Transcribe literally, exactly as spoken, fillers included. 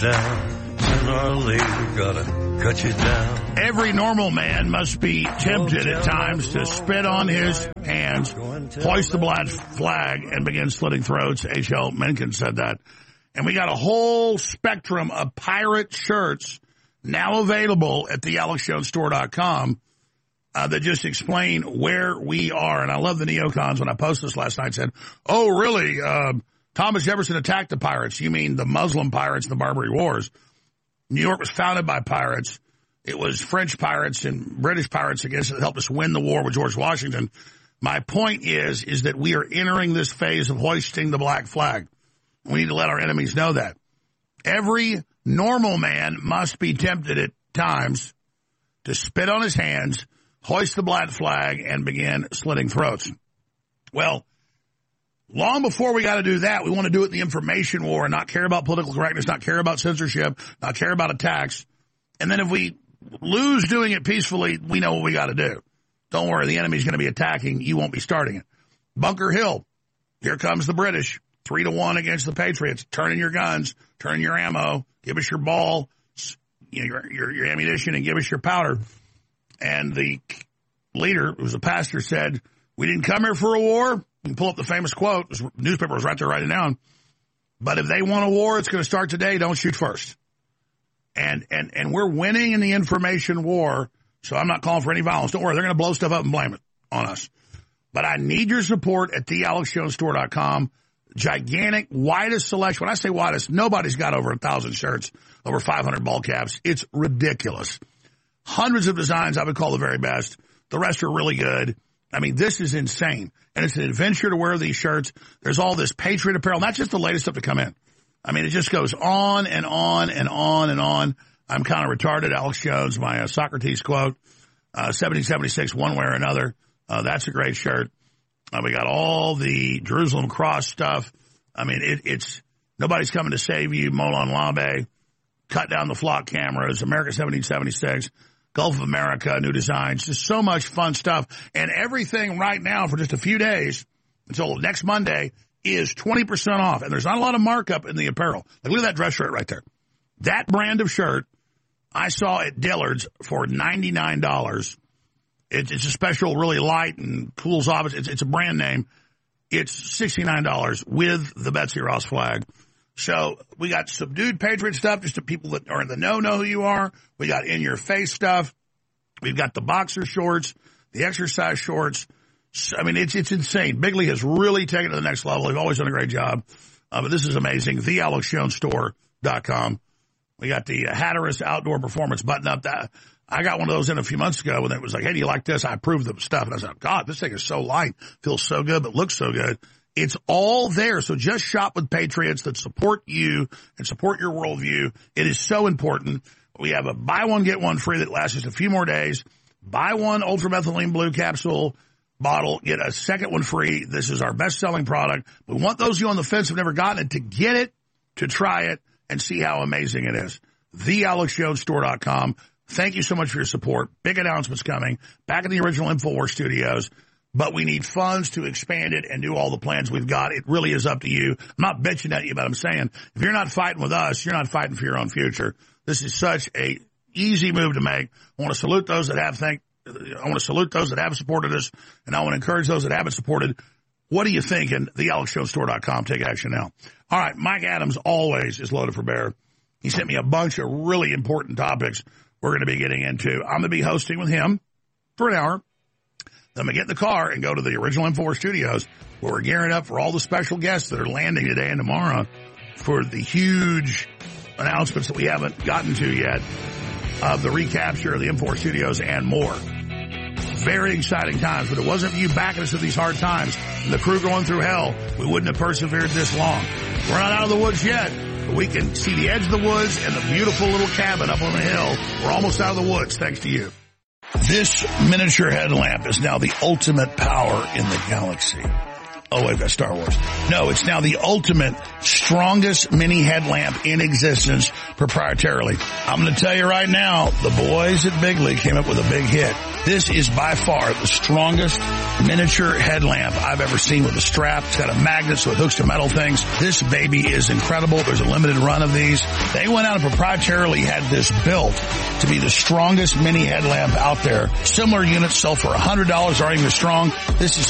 down. Sooner or later, gotta cut you down. Every normal man must be tempted at times to spit on his hands, hoist the black flag, and begin slitting throats. H L Mencken said that. And we got a whole spectrum of pirate shirts now available at the alex jones store dot com uh, that just explain where we are. And I love the neocons. When I posted this last night, said, oh, really? Uh, Thomas Jefferson attacked the pirates. You mean the Muslim pirates in the Barbary Wars. New York was founded by pirates. It was French pirates and British pirates against it that helped us win the war with George Washington. My point is, is that we are entering this phase of hoisting the black flag. We need to let our enemies know that. Every normal man must be tempted at times to spit on his hands, hoist the black flag, and begin slitting throats. Well, long before we got to do that, we want to do it in the information war and not care about political correctness, not care about censorship, not care about attacks. And then if we lose doing it peacefully, we know what we got to do. Don't worry, the enemy's going to be attacking. You won't be starting it. Bunker Hill, here comes the British. Three to one against the Patriots. Turn in your guns, turn your ammo, give us your ball, you know, your, your, your ammunition, and give us your powder. And the leader, who was a pastor, said, we didn't come here for a war. You can pull up the famous quote. The newspaper was right there writing it down. But if they want a war, it's going to start today. Don't shoot first. And, and, and we're winning in the information war, so I'm not calling for any violence. Don't worry, they're going to blow stuff up and blame it on us. But I need your support at the alex jones store dot com. Gigantic, widest selection. When I say widest, nobody's got over a thousand shirts, over five hundred ball caps. It's ridiculous. Hundreds of designs I would call the very best. The rest are really good. I mean, this is insane. And it's an adventure to wear these shirts. There's all this Patriot apparel, not just the latest stuff to come in. I mean, it just goes on and on and on and on. I'm kind of retarded, Alex Jones, my uh, Socrates quote, uh, seventeen seventy-six, one way or another. Uh, that's a great shirt. Uh, we got all the Jerusalem Cross stuff. I mean, it, it's Nobody's Coming to Save You, Molon Labe, Cut Down the Flock Cameras, America seventeen seventy-six, Gulf of America, new designs, just so much fun stuff. And everything right now for just a few days until next Monday is twenty percent off. And there's not a lot of markup in the apparel. Like, look at that dress shirt right there. That brand of shirt I saw at Dillard's for ninety-nine dollars. It's, it's a special, really light and cools off. It's, it's a brand name. It's sixty-nine dollars with the Betsy Ross flag. So we got subdued Patriot stuff, just to people that are in the know know who you are. We got in-your-face stuff. We've got the boxer shorts, the exercise shorts. I mean, it's it's insane. Bigley has really taken it to the next level. They've always done a great job. Uh, but this is amazing. the alex jones store dot com. We got the Hatteras Outdoor Performance button-up. That I got one of those in a few months ago when it was like, hey, do you like this? I approved the stuff. And I said, God, this thing is so light. Feels so good, but looks so good. It's all there. So just shop with Patriots that support you and support your worldview. It is so important. We have a buy one, get one free that lasts just a few more days. Buy one ultramethylene blue capsule bottle, get a second one free. This is our best-selling product. We want those of you on the fence who have never gotten it to get it, to try it, and see how amazing it is. the alex jones store dot com. Thank you so much for your support. Big announcements coming. Back in the original InfoWars studios. But we need funds to expand it and do all the plans we've got. It really is up to you. I'm not bitching at you, but I'm saying if you're not fighting with us, you're not fighting for your own future. This is such a easy move to make. I want to salute those that have think. I want to salute those that have supported us, and I want to encourage those that haven't supported. What do you think? And the alex jones store dot com. Take action now. All right, Mike Adams always is loaded for bear. He sent me a bunch of really important topics we're going to be getting into. I'm going to be hosting with him for an hour. Then I'm going to get in the car and go to the original InfoWars studios where we're gearing up for all the special guests that are landing today and tomorrow for the huge announcements that we haven't gotten to yet of the recapture of the InfoWars studios and more. Very exciting times, but it wasn't for you backing us at these hard times and the crew going through hell, we wouldn't have persevered this long. We're not out of the woods yet, but we can see the edge of the woods and the beautiful little cabin up on the hill. We're almost out of the woods, thanks to you. This miniature headlamp is now the ultimate power in the galaxy. Oh, wait, that's Star Wars. No, it's now the ultimate, strongest mini headlamp in existence proprietarily. I'm going to tell you right now, the boys at Big League came up with a big hit. This is by far the strongest miniature headlamp I've ever seen with a strap. It's got a magnet so it hooks to metal things. This baby is incredible. There's a limited run of these. They went out and proprietarily had this built to be the strongest mini headlamp out there. Similar units sell for one hundred dollars, aren't even as strong. This is